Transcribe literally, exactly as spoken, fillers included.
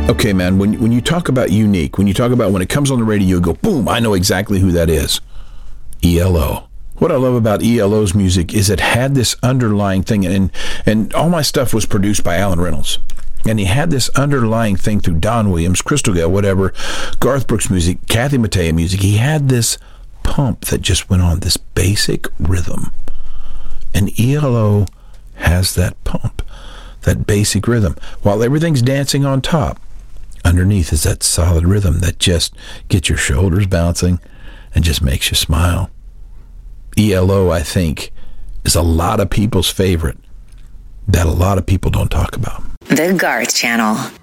Okay, man, when when you talk about unique, when you talk about when it comes on the radio, you go, boom, I know exactly who that is. E L O. What I love about E L O's music is it had this underlying thing, and and all my stuff was produced by Alan Reynolds. And he had this underlying thing through Don Williams, Crystal Gayle, whatever, Garth Brooks music, Kathy Mattea music. He had this pump that just went on, this basic rhythm. And E L O has that pump, that basic rhythm. While everything's dancing on top, underneath is that solid rhythm that just gets your shoulders bouncing and just makes you smile. E L O, I think, is a lot of people's favorite that a lot of people don't talk about. The Garth Channel.